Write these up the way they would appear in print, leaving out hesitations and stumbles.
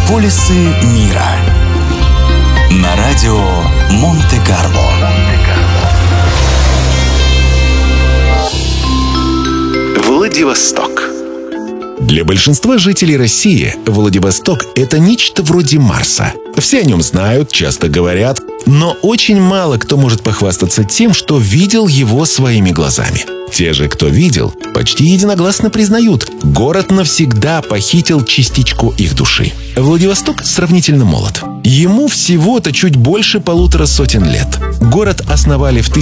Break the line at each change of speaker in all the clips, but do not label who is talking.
Мегаполисы мира. На радио Монте-Карло.
Владивосток.
Для большинства жителей России Владивосток – это нечто вроде Марса. Все о нем знают, часто говорят, но очень мало кто может похвастаться тем, что видел его своими глазами. Те же, кто видел, почти единогласно признают, город навсегда похитил частичку их души. Владивосток сравнительно молод. Ему всего-то чуть больше 150 лет. Город основали в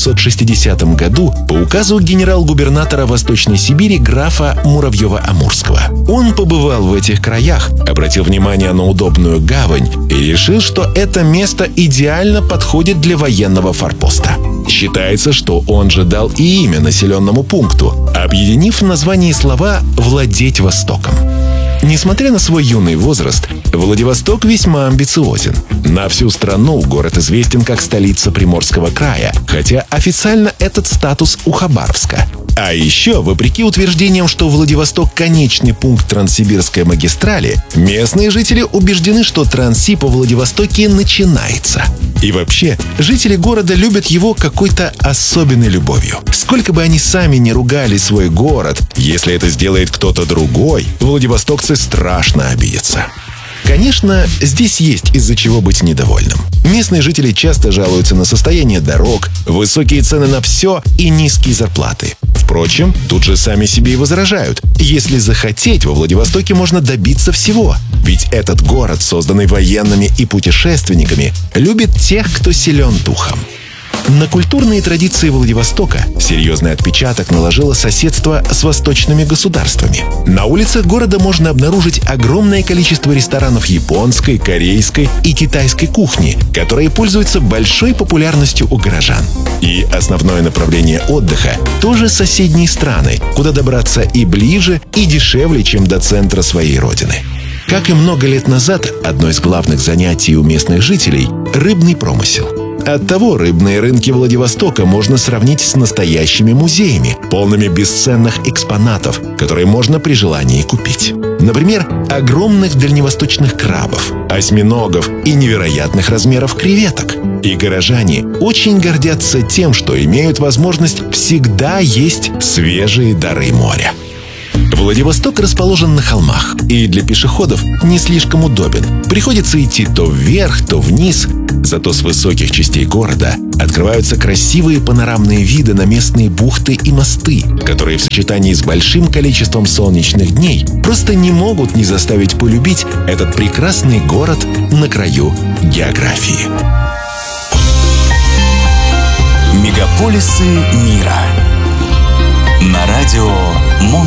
1860 году по указу генерал-губернатора Восточной Сибири графа Муравьева-Амурского. Он побывал в этих краях, обратил внимание на удобную гавань и решил, что это место идеально подходит для военного форпоста. Считается, что он же дал и имя населенному пункту, объединив в названии слова «владеть Востоком». Несмотря на свой юный возраст, Владивосток весьма амбициозен. На всю страну город известен как столица Приморского края, хотя официально этот статус у Хабаровска. А еще, вопреки утверждениям, что Владивосток – конечный пункт Транссибирской магистрали, местные жители убеждены, что Транссиб по Владивостоке начинается. И вообще, жители города любят его какой-то особенной любовью. Сколько бы они сами не ругали свой город, если это сделает кто-то другой, владивостокцы страшно обидятся. Конечно, здесь есть из-за чего быть недовольным. Местные жители часто жалуются на состояние дорог, высокие цены на все и низкие зарплаты. Впрочем, тут же сами себе и возражают. Если захотеть, во Владивостоке можно добиться всего. Ведь этот город, созданный военными и путешественниками, любит тех, кто силен духом. На культурные традиции Владивостока серьезный отпечаток наложило соседство с восточными государствами. На улицах города можно обнаружить огромное количество ресторанов японской, корейской и китайской кухни, которые пользуются большой популярностью у горожан. И основное направление отдыха тоже соседние страны, куда добраться и ближе, и дешевле, чем до центра своей родины. Как и много лет назад, одно из главных занятий у местных жителей – рыбный промысел. Оттого рыбные рынки Владивостока можно сравнить с настоящими музеями, полными бесценных экспонатов, которые можно при желании купить. Например, огромных дальневосточных крабов, осьминогов и невероятных размеров креветок. И горожане очень гордятся тем, что имеют возможность всегда есть свежие дары моря. Владивосток расположен на холмах и для пешеходов не слишком удобен. Приходится идти то вверх, то вниз. Зато с высоких частей города открываются красивые панорамные виды на местные бухты и мосты, которые в сочетании с большим количеством солнечных дней просто не могут не заставить полюбить этот прекрасный город на краю географии.
Мегаполисы мира. На радио Монте-Карло.